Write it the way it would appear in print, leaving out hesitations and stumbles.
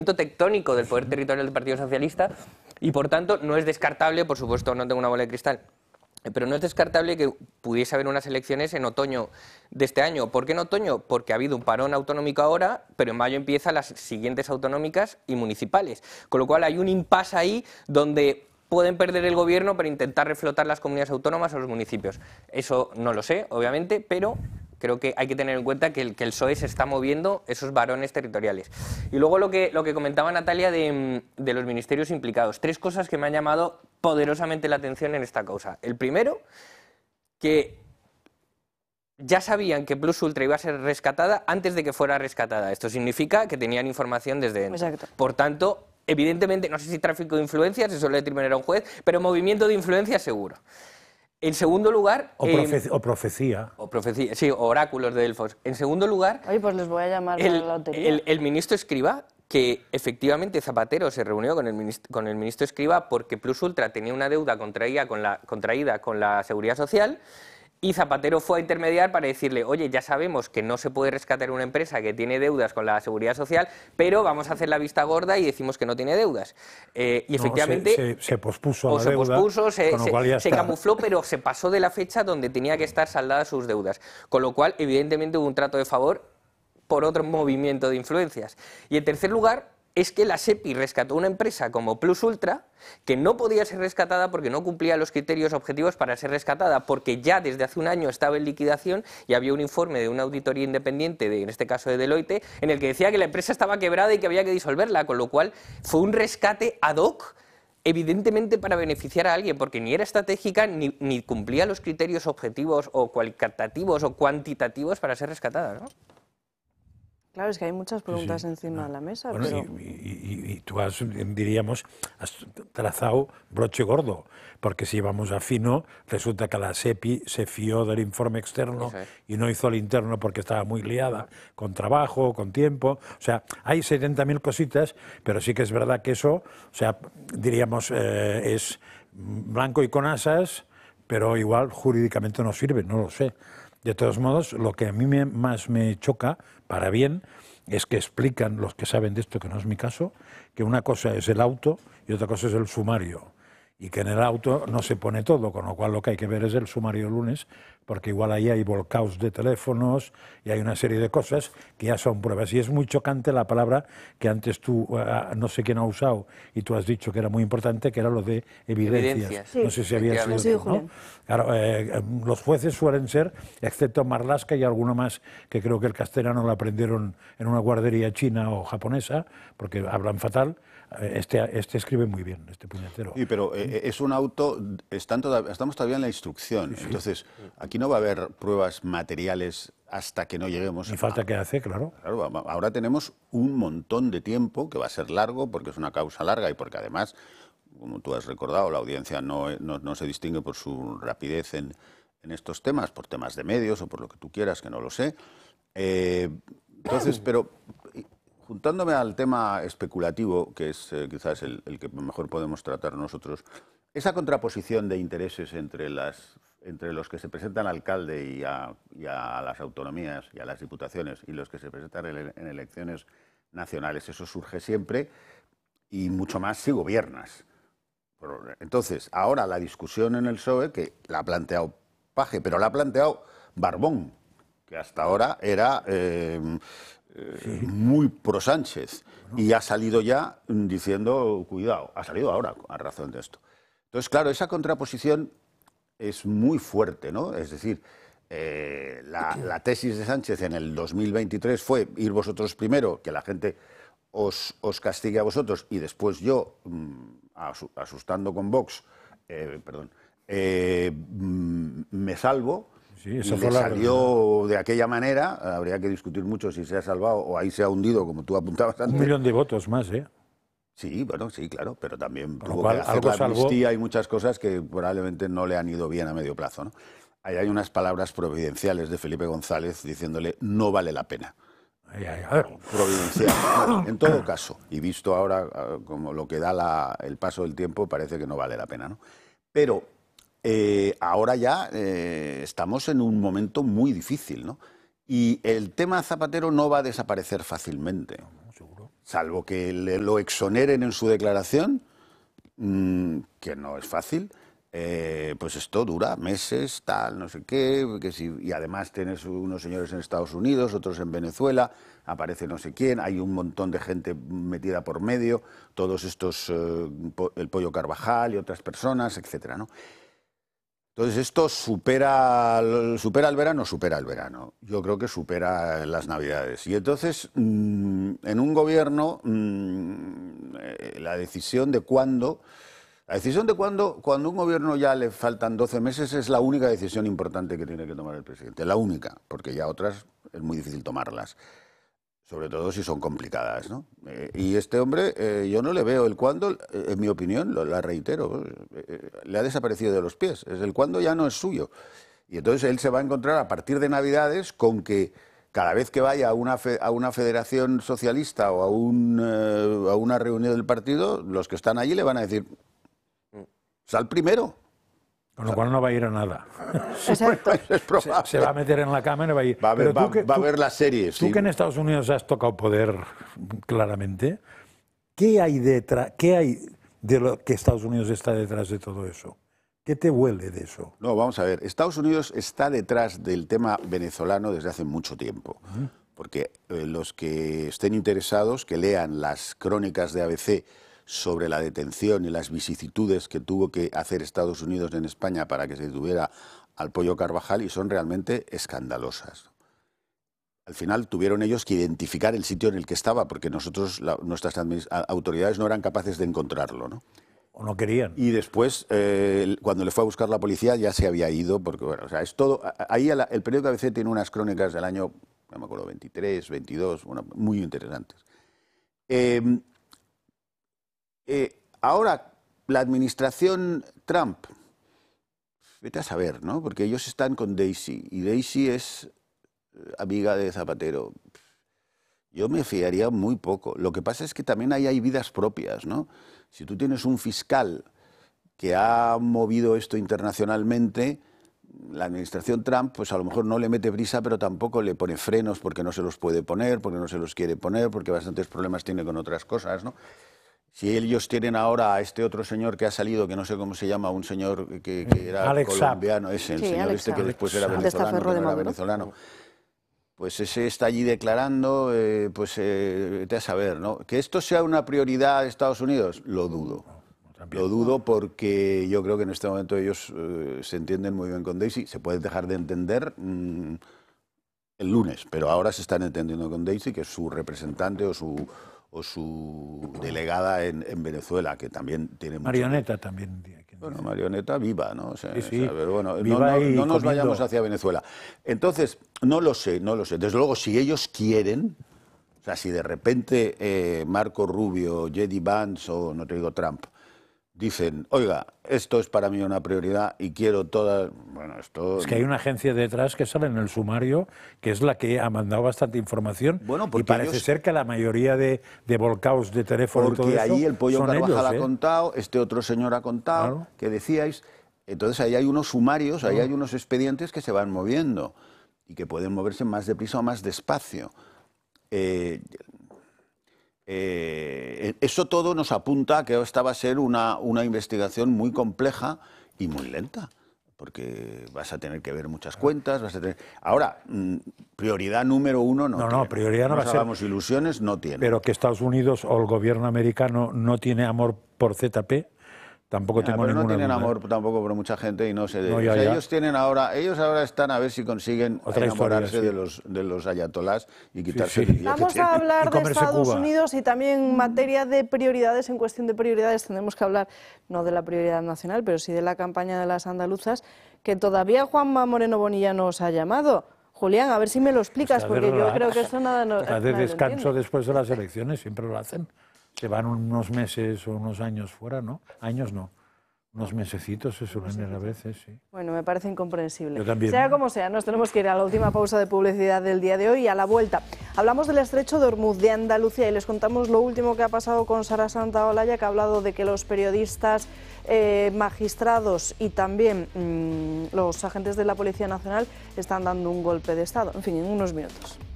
tectónico del poder territorial del Partido Socialista y por tanto no es descartable, por supuesto no tengo una bola de cristal, pero no es descartable que pudiese haber unas elecciones en otoño de este año. ¿Por qué en otoño? Porque ha habido un parón autonómico ahora, pero en mayo empiezan las siguientes autonómicas y municipales, con lo cual hay un impasse ahí donde pueden perder el gobierno para intentar reflotar las comunidades autónomas o los municipios. Eso no lo sé, obviamente, pero creo que hay que tener en cuenta que el PSOE se está moviendo esos varones territoriales. Y luego lo que comentaba Natalia de los ministerios implicados. 3 cosas que me han llamado poderosamente la atención en esta causa. El primero, que ya sabían que Plus Ultra iba a ser rescatada antes de que fuera rescatada. Esto significa que tenían información desde dentro. Exacto. Por tanto, evidentemente, no sé si tráfico de influencias, eso lo determinará un juez, pero movimiento de influencias seguro. En segundo lugar... O profecía. O profecía, sí, oráculos de Delfos. En segundo lugar... Oye, pues les voy a llamar para la lotería. El ministro Escrivá, que efectivamente Zapatero se reunió con el ministro Escrivá porque Plus Ultra tenía una deuda contraída con la Seguridad Social, y Zapatero fue a intermediar para decirle, oye, ya sabemos que no se puede rescatar una empresa que tiene deudas con la Seguridad Social, pero vamos a hacer la vista gorda y decimos que no tiene deudas. Y efectivamente... Se pospuso la deuda, con lo cual se camufló, pero se pasó de la fecha donde tenía que estar saldadas sus deudas. Con lo cual, evidentemente, hubo un trato de favor por otro movimiento de influencias. Y en tercer lugar, es que la SEPI rescató una empresa como Plus Ultra que no podía ser rescatada porque no cumplía los criterios objetivos para ser rescatada, porque ya desde hace un año estaba en liquidación y había un informe de una auditoría independiente, en este caso de Deloitte, en el que decía que la empresa estaba quebrada y que había que disolverla, con lo cual fue un rescate ad hoc, evidentemente para beneficiar a alguien, porque ni era estratégica ni cumplía los criterios objetivos o cualitativos o cuantitativos para ser rescatada, ¿no? Claro, es que hay muchas preguntas encima de la mesa. Bueno, pero... y tú has trazado broche gordo, porque si vamos a fino, resulta que la SEPI se fió del informe externo y no hizo el interno porque estaba muy liada con trabajo, con tiempo. O sea, hay 70.000 cositas, pero sí que es verdad que eso, o sea, diríamos, es blanco y con asas, pero igual jurídicamente no sirve, no lo sé. De todos modos, lo que a mí más me choca, para bien, es que explican los que saben de esto, que no es mi caso, que una cosa es el auto y otra cosa es el sumario. Y que en el auto no se pone todo, con lo cual lo que hay que ver es el sumario lunes, porque igual ahí hay volcaos de teléfonos y hay una serie de cosas que ya son pruebas. Y es muy chocante la palabra que antes tú, no sé quién ha usado, y tú has dicho que era muy importante, que era lo de evidencias. Sí, no sé si había sido, ¿no? Claro, los jueces suelen ser, excepto Marlaska y alguno más, que creo que el castellano lo aprendieron en una guardería china o japonesa, porque hablan fatal. Este escribe muy bien, este puñetero. Sí, pero es un auto, estamos todavía en la instrucción, entonces aquí no va a haber pruebas materiales hasta que no lleguemos. Ni falta que hace, claro. Claro, ahora tenemos un montón de tiempo, que va a ser largo, porque es una causa larga y porque además, como tú has recordado, la audiencia no se distingue por su rapidez en estos temas, por temas de medios o por lo que tú quieras, que no lo sé. Entonces, pero... Juntándome al tema especulativo, que es quizás el que mejor podemos tratar nosotros, esa contraposición de intereses entre los que se presentan al alcalde y a las autonomías y a las diputaciones y los que se presentan en elecciones nacionales, eso surge siempre y mucho más si gobiernas. Entonces, ahora la discusión en el PSOE, que la ha planteado Paje, pero la ha planteado Barbón, que hasta ahora era... muy pro Sánchez, y ha salido ya diciendo, cuidado, ha salido ahora a razón de esto. Entonces, claro, esa contraposición es muy fuerte, ¿no? Es decir, la tesis de Sánchez en el 2023 fue ir vosotros primero, que la gente os castigue a vosotros, y después yo, asustando con Vox, me salvo. Sí, y le salió de aquella manera, habría que discutir mucho si se ha salvado o ahí se ha hundido, como tú apuntabas antes. 1 millón de votos más, ¿eh? Sí, bueno, sí, claro, pero también tuvo que hacer la amnistía y muchas cosas que probablemente no le han ido bien a medio plazo, ¿no? Ahí hay unas palabras providenciales de Felipe González diciéndole no vale la pena. Providencial. En todo caso, y visto ahora como lo que da el paso del tiempo, parece que no vale la pena, ¿no? Pero... ahora ya estamos en un momento muy difícil, ¿no? Y el tema Zapatero no va a desaparecer fácilmente. salvo que lo exoneren en su declaración, que no es fácil, pues esto dura meses, tal, no sé qué, y además tienes unos señores en Estados Unidos, otros en Venezuela, aparece no sé quién, hay un montón de gente metida por medio, todos estos, el Pollo Carvajal y otras personas, etcétera, ¿no? Entonces esto supera el verano. Yo creo que supera las Navidades. Y entonces, en un gobierno, la decisión de cuándo, cuando un gobierno ya le faltan 12 meses, es la única decisión importante que tiene que tomar el presidente. La única, porque ya otras es muy difícil tomarlas. Sobre todo si son complicadas, ¿no? Y este hombre, yo no le veo el cuándo, en mi opinión, la reitero, le ha desaparecido de los pies. El cuándo ya no es suyo. Y entonces él se va a encontrar a partir de Navidades con que cada vez que vaya a una federación socialista o a una reunión del partido, los que están allí le van a decir, sal primero. Con lo cual no va a ir a nada. Exacto. Es probable. Se va a meter en la cámara y va a ir. Va a ver las series. Tú sí. que en Estados Unidos has tocado poder claramente, ¿qué hay detrás? ¿Qué hay de lo que Estados Unidos está detrás de todo eso? ¿Qué te huele de eso? No, vamos a ver. Estados Unidos está detrás del tema venezolano desde hace mucho tiempo. Porque los que estén interesados, que lean las crónicas de ABC sobre la detención y las vicisitudes que tuvo que hacer Estados Unidos en España para que se detuviera al Pollo Carvajal, y son realmente escandalosas. Al final tuvieron ellos que identificar el sitio en el que estaba, porque nuestras autoridades no eran capaces de encontrarlo, ¿no? ¿O no querían? Y después, cuando le fue a buscar la policía, ya se había ido, porque bueno, o sea, es todo. Ahí el periódico ABC tiene unas crónicas del año, no me acuerdo, 23, 22, muy interesantes. Ahora, la administración Trump, vete a saber, ¿no? Porque ellos están con Daisy, y Daisy es amiga de Zapatero. Yo me fiaría muy poco. Lo que pasa es que también ahí hay vidas propias, ¿no? Si tú tienes un fiscal que ha movido esto internacionalmente, la administración Trump, pues a lo mejor no le mete prisa, pero tampoco le pone frenos porque no se los puede poner, porque no se los quiere poner, porque bastantes problemas tiene con otras cosas, ¿no? Si ellos tienen ahora a este otro señor que ha salido, que no sé cómo se llama, un señor que era Alex colombiano, ese, el Sí, señor Alex este que Saab. después era Alex venezolano, Saab. que no era venezolano, pues ese está allí declarando, vete a saber, ¿no? Que esto sea una prioridad de Estados Unidos, lo dudo. Lo dudo porque yo creo que en este momento ellos se entienden muy bien con Daisy. Se pueden dejar de entender el lunes, pero ahora se están entendiendo con Daisy, que es su representante o su delegada en Venezuela, que también tiene mucho... Marioneta también. Bueno, marioneta viva, ¿no? O sea, sí. pero bueno, Viva no nos vayamos hacia Venezuela. Entonces, no lo sé. Desde luego, si ellos quieren, o sea, si de repente Marco Rubio, J.D. Vance o, no te digo Trump, dicen, oiga, esto es para mí una prioridad y quiero todas... Bueno, esto... Es que hay una agencia detrás que sale en el sumario, que es la que ha mandado bastante información, bueno, y parece ser que la mayoría de volcaos de teléfono y todo porque eso ahí el Pollo son Carvajal ellos, ha contado, este otro señor ha contado, claro, que decíais. Entonces ahí hay unos sumarios, ahí hay unos expedientes que se van moviendo y que pueden moverse más deprisa o más despacio. Eso todo nos apunta a que esta va a ser una investigación muy compleja y muy lenta, porque vas a tener que ver muchas cuentas, vas a tener... Ahora, prioridad número uno no tiene. No, prioridad no va a ser. Hagamos ilusiones, no tiene. Pero que Estados Unidos o el gobierno americano no tiene amor por ZP, tampoco tengo pero ninguna no tienen duda. amor tampoco por mucha gente y no sé. No, O sea, ellos ahora están a ver si consiguen Otra enamorarse historia, sí. de los ayatolás y quitarse Sí. el día que Vamos tienen. a hablar Y de comerse Estados Cuba. Unidos y también en materia de prioridades, en cuestión de prioridades, tendremos que hablar no de la prioridad nacional, pero sí de la campaña de las andaluzas, que todavía Juanma Moreno Bonilla nos ha llamado. Julián, a ver si me lo explicas, Está de porque yo relax. creo que esto nada no. Está de nadie lo descanso entiende. después de las elecciones, siempre lo hacen. Se van unos meses o unos años fuera, ¿no? Años no. Unos mesecitos se suelen ir a veces, sí. Bueno, me parece incomprensible. Yo también. Sea como sea, nos tenemos que ir a la última pausa de publicidad del día de hoy y a la vuelta. Hablamos del estrecho de Ormuz, de Andalucía, y les contamos lo último que ha pasado con Sara Santaolalla, que ha hablado de que los periodistas, magistrados y también los agentes de la Policía Nacional están dando un golpe de Estado. En fin, en unos minutos.